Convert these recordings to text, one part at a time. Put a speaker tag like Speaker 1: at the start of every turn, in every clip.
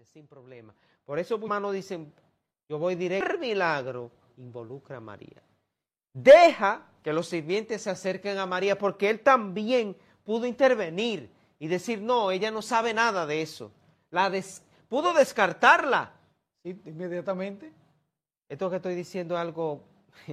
Speaker 1: adelante, sin problema. Por eso hermanos dicen, yo voy directo. El milagro involucra a María. Deja que los sirvientes se acerquen a María porque él también pudo intervenir y decir, no, ella no sabe nada de eso. Pudo descartarla.
Speaker 2: Sí, inmediatamente.
Speaker 1: Esto que estoy diciendo es algo,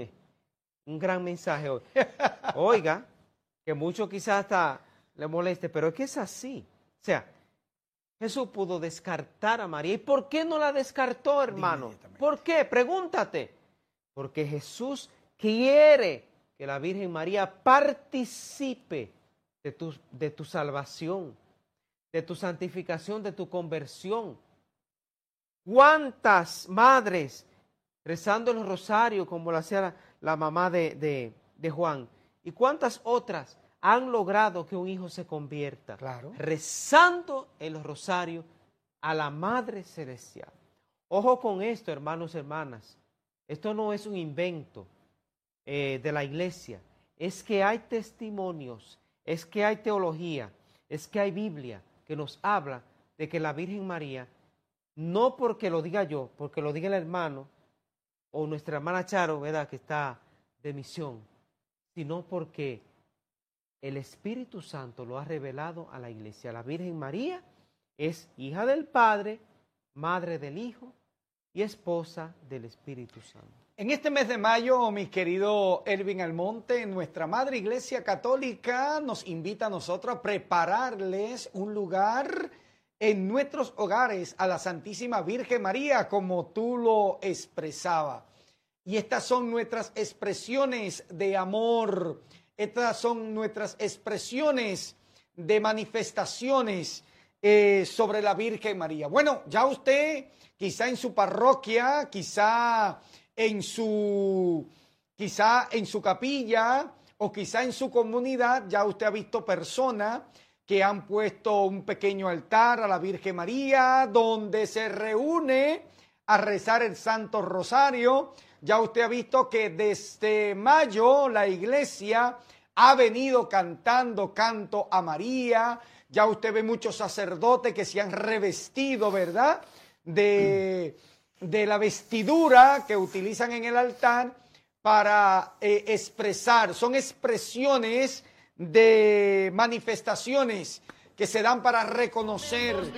Speaker 1: un gran mensaje hoy. Oiga, que mucho quizás hasta le moleste, pero es que es así. O sea, Jesús pudo descartar a María. ¿Y por qué no la descartó, hermano? ¿Por qué? Pregúntate. Porque Jesús quiere que la Virgen María participe de tu salvación, de tu santificación, de tu conversión. ¿Cuántas madres rezando el rosario como lo hacía la mamá de Juan? ¿Y cuántas otras han logrado que un hijo se convierta?
Speaker 2: Claro.
Speaker 1: Rezando el rosario a la Madre Celestial. Ojo con esto, hermanos y hermanas. Esto no es un invento de la iglesia. Es que hay testimonios, es que hay teología, es que hay Biblia que nos habla de que la Virgen María, no porque lo diga yo, porque lo diga el hermano o nuestra hermana Charo, ¿verdad?, que está de misión, sino porque el Espíritu Santo lo ha revelado a la iglesia. La Virgen María es hija del Padre, madre del Hijo y esposa del Espíritu Santo.
Speaker 2: En este mes de mayo, mi querido Elvin Almonte, nuestra Madre Iglesia Católica nos invita a nosotros a prepararles un lugar en nuestros hogares a la Santísima Virgen María, como tú lo expresabas. Y estas son nuestras expresiones de amor, estas son nuestras expresiones de manifestaciones sobre la Virgen María. Bueno, ya usted, quizá en su parroquia, quizá en su capilla o quizá en su comunidad, ya usted ha visto personas que han puesto un pequeño altar a la Virgen María, donde se reúne a rezar el Santo Rosario. Ya usted ha visto que desde mayo la iglesia ha venido cantando canto a María. Ya usted ve muchos sacerdotes que se han revestido, ¿verdad?, de la vestidura que utilizan en el altar para expresar. Son expresiones de manifestaciones que se dan para reconocer